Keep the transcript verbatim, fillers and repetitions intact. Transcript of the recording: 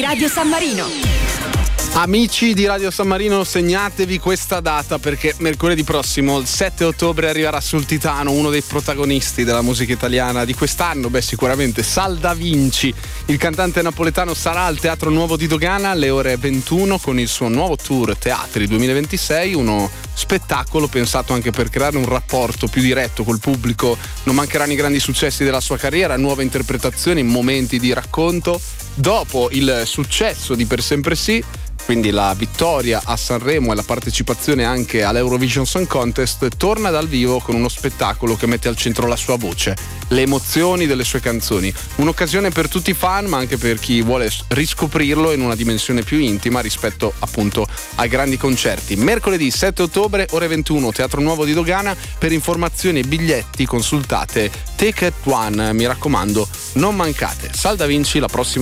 di Radio San Marino. Amici di Radio San Marino, segnatevi questa data perché mercoledì prossimo, il sette ottobre, arriverà sul Titano uno dei protagonisti della musica italiana di quest'anno, beh sicuramente Sal Da Vinci. Il cantante napoletano sarà al Teatro Nuovo di Dogana alle ore ventuno con il suo nuovo tour Teatri duemilaventisei, uno spettacolo pensato anche per creare un rapporto più diretto col pubblico. Non mancheranno i grandi successi della sua carriera, nuove interpretazioni, momenti di racconto. Dopo il successo di Per Sempre Sì, quindi la vittoria a Sanremo e la partecipazione anche all'Eurovision Song Contest, torna dal vivo con uno spettacolo che mette al centro la sua voce, le emozioni delle sue canzoni. Un'occasione per tutti i fan, ma anche per chi vuole riscoprirlo in una dimensione più intima rispetto appunto ai grandi concerti. Mercoledì sette ottobre, ore ventuno, Teatro Nuovo di Dogana. Per informazioni e biglietti consultate Ticket One, mi raccomando, non mancate. Sal Da Vinci la prossima